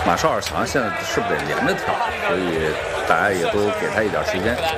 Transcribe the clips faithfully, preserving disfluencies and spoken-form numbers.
马绍尔强现在是不是得连着跳？所以大家也都给他一点时间。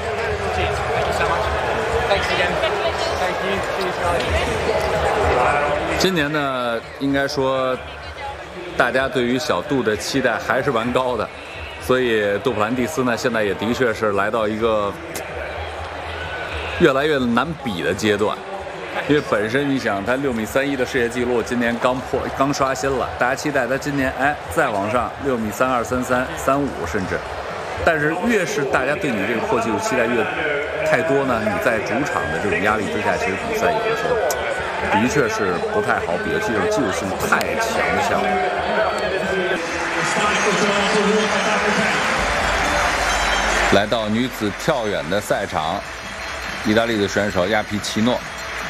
今年呢，应该说大家对于小杜的期待还是蛮高的，所以杜普兰蒂斯呢，现在也的确是来到一个越来越难比的阶段。因为本身你想，他六米三一的世界纪录今年刚破，刚刷新了，大家期待他今年哎再往上六米三二、三三、三五甚至。但是越是大家对你这个破纪录期待越太多呢，你在主场的这种压力之下，其实比赛有的时候的确是不太好比，尤其是技术性太强的项目。来到女子跳远的赛场，意大利的选手亚皮奇诺。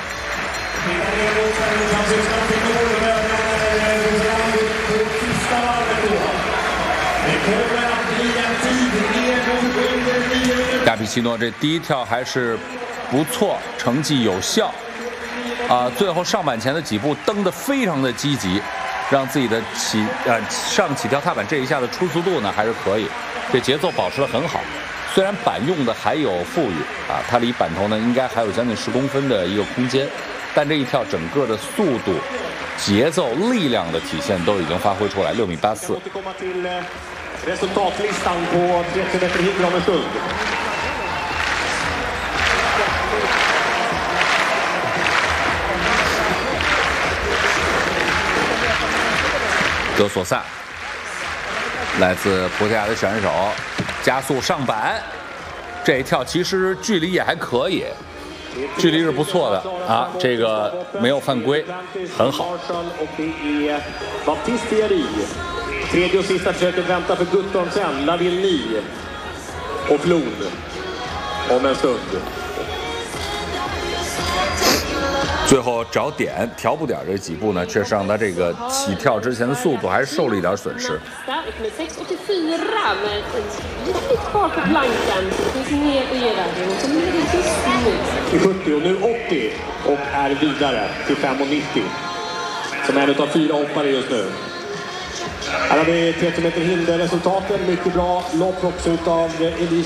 亚皮奇诺这第一跳还是不错，成绩有效啊！最后上板前的几步蹬得非常的积极，让自己的起呃上起跳踏板这一下的出速度呢还是可以，这节奏保持得很好。虽然板用的还有富裕啊，它离板头呢应该还有将近十公分的一个空间，但这一跳整个的速度、节奏、力量的体现都已经发挥出来，六米八四。德索萨，来自葡萄牙的选手，加速上板，这一跳其实距离也还可以，距离是不错的啊，这个没有犯规，很好。 Tredje och sista försöket väntar för Guttormsen, Lavillny och Flod om en stund。 最后找点调补点这几步呢，确实让他这个起跳之前的速度还是受了一点损失。 sjuttio och nu åttio och är vidare till fem och nittio som en av fyra hoppare just nu. Här har vi trettio meter hinderresultaten, mycket bra lopp också utav Elise.